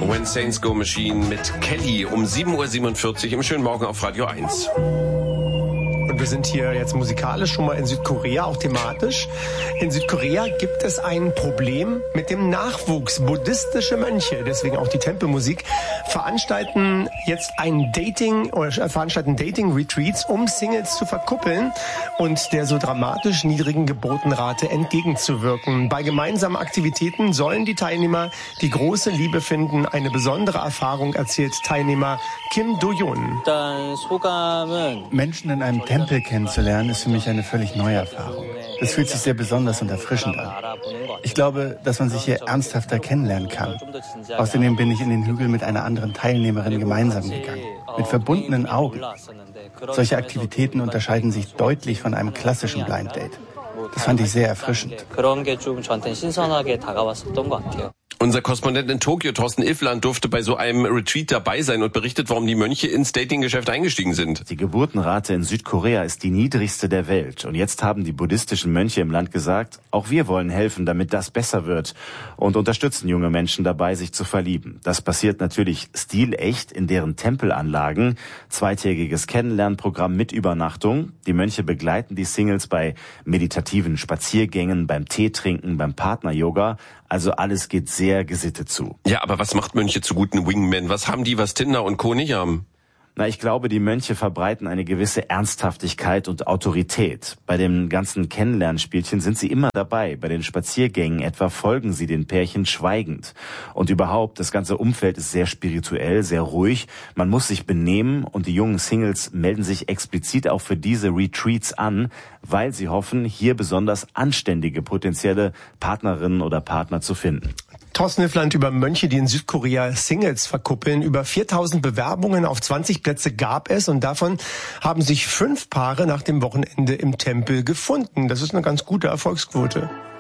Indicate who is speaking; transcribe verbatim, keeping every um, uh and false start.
Speaker 1: When Saints Go Machine mit Kelly um sieben Uhr siebenundvierzig im schönen Morgen auf Radio eins.
Speaker 2: Und wir sind hier jetzt musikalisch schon mal in Südkorea, auch thematisch. In Südkorea gibt es ein Problem mit dem Nachwuchs. Buddhistische Mönche, deswegen auch die Tempelmusik, veranstalten jetzt ein Dating oder veranstalten Dating-Retreats, um Singles zu verkuppeln und der so dramatisch niedrigen Geburtenrate entgegenzuwirken. Bei gemeinsamen Aktivitäten sollen die Teilnehmer die große Liebe finden. Eine besondere Erfahrung erzählt Teilnehmer Kim Do-Yoon.
Speaker 3: Menschen in einem Tempel kennenzulernen, ist für mich eine völlig neue Erfahrung. Es fühlt sich sehr besonders und erfrischend an. Ich glaube, dass man sich hier ernsthafter kennenlernen kann. Außerdem bin ich in den Hügel mit einer anderen Teilnehmerin gemeinsam gegangen. Mit verbundenen Augen. Solche Aktivitäten unterscheiden sich deutlich von einem klassischen Blind Date. Das fand ich sehr erfrischend.
Speaker 1: Unser Korrespondent in Tokio, Thorsten Iffland, durfte bei so einem Retreat dabei sein und berichtet, warum die Mönche ins Datinggeschäft eingestiegen sind.
Speaker 4: Die Geburtenrate in Südkorea ist die niedrigste der Welt. Und jetzt haben die buddhistischen Mönche im Land gesagt, auch wir wollen helfen, damit das besser wird. Und unterstützen junge Menschen dabei, sich zu verlieben. Das passiert natürlich stilecht in deren Tempelanlagen. Zweitägiges Kennenlernprogramm mit Übernachtung. Die Mönche begleiten die Singles bei meditativen Spaziergängen, beim Teetrinken, beim Partner-Yoga. Also alles geht sehr gesittet zu.
Speaker 1: Ja, aber was macht Mönche zu guten Wingmen? Was haben die, was Tinder und Co. nicht haben?
Speaker 4: Na, ich glaube, die Mönche verbreiten eine gewisse Ernsthaftigkeit und Autorität. Bei dem ganzen Kennenlernspielchen sind sie immer dabei. Bei den Spaziergängen etwa folgen sie den Pärchen schweigend. Und überhaupt, das ganze Umfeld ist sehr spirituell, sehr ruhig. Man muss sich benehmen und die jungen Singles melden sich explizit auch für diese Retreats an, weil sie hoffen, hier besonders anständige potenzielle Partnerinnen oder Partner zu finden.
Speaker 2: Thorsten Iffland über Mönche, die in Südkorea Singles verkuppeln. Über viertausend Bewerbungen auf zwanzig Plätze gab es und davon haben sich fünf Paare nach dem Wochenende im Tempel gefunden. Das ist eine ganz gute Erfolgsquote.